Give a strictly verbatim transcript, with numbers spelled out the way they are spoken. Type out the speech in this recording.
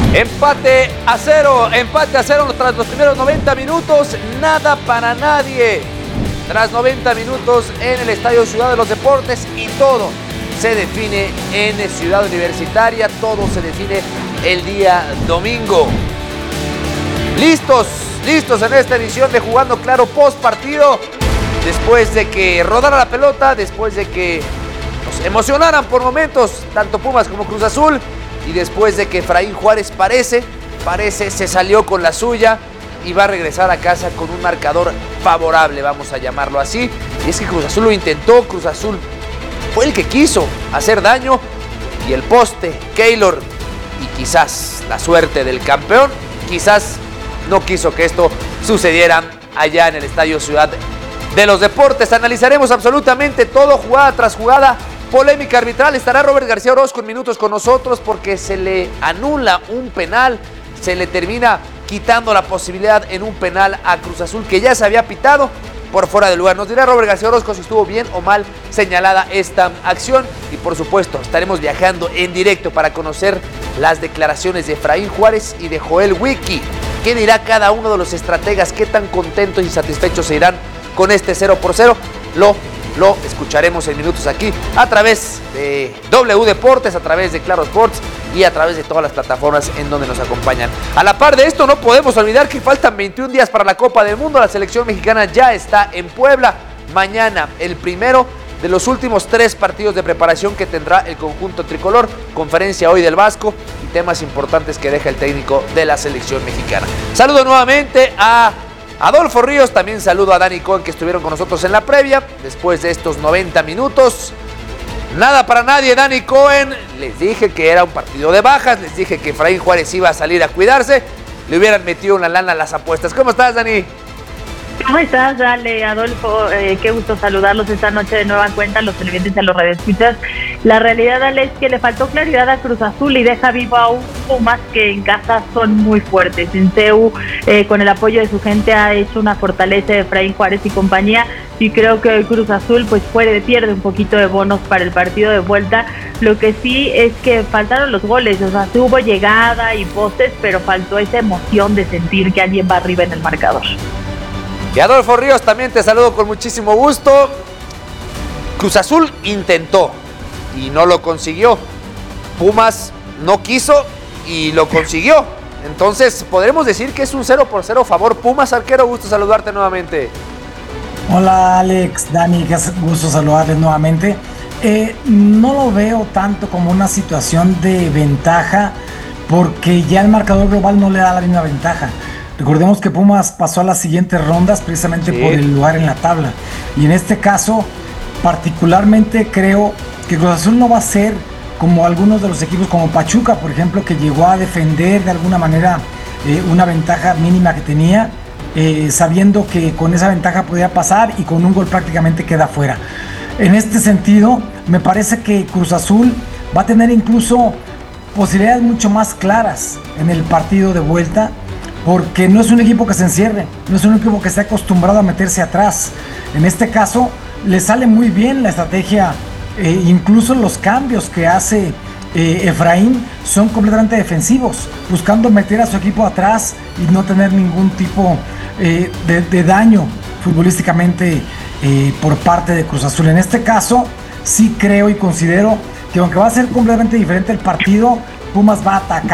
Empate a cero, empate a cero tras los primeros noventa minutos, nada para nadie. Tras noventa minutos en el Estadio Ciudad de los Deportes y todo se define en Ciudad Universitaria, todo se define el día domingo. Listos, listos en esta edición de Jugando Claro post partido, después de que rodara la pelota, después de que nos emocionaran por momentos tanto Pumas como Cruz Azul, y después de que Efraín Juárez parece, parece se salió con la suya y va a regresar a casa con un marcador favorable, vamos a llamarlo así. Y es que Cruz Azul lo intentó, Cruz Azul fue el que quiso hacer daño, y el poste, Keylor y quizás la suerte del campeón, quizás no quiso que esto sucediera allá en el Estadio Ciudad de los Deportes. Analizaremos absolutamente todo, jugada tras jugada. Polémica arbitral, estará Robert García Orozco en minutos con nosotros porque se le anula un penal, se le termina quitando la posibilidad en un penal a Cruz Azul que ya se había pitado por fuera de lugar. Nos dirá Robert García Orozco si estuvo bien o mal señalada esta acción, y por supuesto estaremos viajando en directo para conocer las declaraciones de Efraín Juárez y de Joel Wiki. ¿Qué dirá cada uno de los estrategas? ¿Qué tan contentos y satisfechos se irán con este cero por cero? Lo Lo escucharemos en minutos aquí a través de W Deportes, a través de Claro Sports y a través de todas las plataformas en donde nos acompañan. A la par de esto, no podemos olvidar que faltan veintiún días para la Copa del Mundo. La selección mexicana ya está en Puebla. Mañana, el primero de los últimos tres partidos de preparación que tendrá el conjunto tricolor. Conferencia hoy del Vasco y temas importantes que deja el técnico de la selección mexicana. Saludo nuevamente a Adolfo Ríos, también saludo a Dani Cohen, que estuvieron con nosotros en la previa, después de estos noventa minutos. Nada para nadie, Dani Cohen. Les dije que era un partido de bajas, les dije que Efraín Juárez iba a salir a cuidarse, le hubieran metido una lana a las apuestas. ¿Cómo estás, Dani? ¿Cómo estás, Dale, Adolfo? Eh, qué gusto saludarlos esta noche de nueva cuenta, los televidentes y a los radioescuchas. La realidad, Dale, es que le faltó claridad a Cruz Azul y deja vivo a un Pumas que en casa son muy fuertes. En C E U, eh, con el apoyo de su gente, ha hecho una fortaleza de Efraín Juárez y compañía, y creo que Cruz Azul pues puede, pierde un poquito de bonos para el partido de vuelta. Lo que sí es que faltaron los goles, o sea, hubo llegada y postes, pero faltó esa emoción de sentir que alguien va arriba en el marcador. Y Adolfo Ríos, también te saludo con muchísimo gusto. Cruz Azul intentó y no lo consiguió. Pumas no quiso y lo consiguió. Entonces, ¿podremos decir que es un cero por cero favor Pumas, arquero? Gusto saludarte nuevamente. Hola, Alex, Dani, qué gusto saludarles nuevamente. Eh, no lo veo tanto como una situación de ventaja, porque ya el marcador global no le da la misma ventaja. Recordemos que Pumas pasó a las siguientes rondas precisamente sí. por el lugar en la tabla. Y en este caso, particularmente creo que Cruz Azul no va a ser como algunos de los equipos como Pachuca, por ejemplo, que llegó a defender de alguna manera eh, una ventaja mínima que tenía, eh, sabiendo que con esa ventaja podía pasar y con un gol prácticamente queda fuera. En este sentido, me parece que Cruz Azul va a tener incluso posibilidades mucho más claras en el partido de vuelta, porque no es un equipo que se encierre, no es un equipo que esté acostumbrado a meterse atrás. En este caso le sale muy bien la estrategia, eh, incluso los cambios que hace eh, Efraín son completamente defensivos, buscando meter a su equipo atrás y no tener ningún tipo eh, de, de daño futbolísticamente eh, por parte de Cruz Azul. En este caso sí creo y considero que aunque va a ser completamente diferente el partido, Pumas va a atacar.